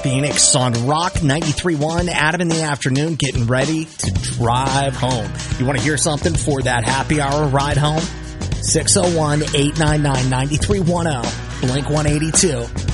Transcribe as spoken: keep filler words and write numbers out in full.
Phoenix on Rock ninety-three point one. Adam in the afternoon getting ready to drive home. You want to hear something for that happy hour ride home? six oh one, eight nine nine, nine three one oh. Blink one eighty-two.